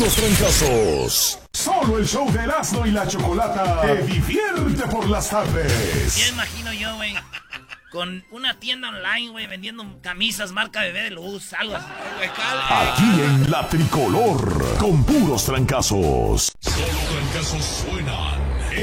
puros trancazos. Solo el show de Erasmo y la Chocolata te divierte por las tardes. Ya imagino yo, güey, con una tienda online, güey, vendiendo camisas marca Bebé de Luz, algo así. Aquí en La Tricolor, con puros trancazos. Solo trancazos suenan.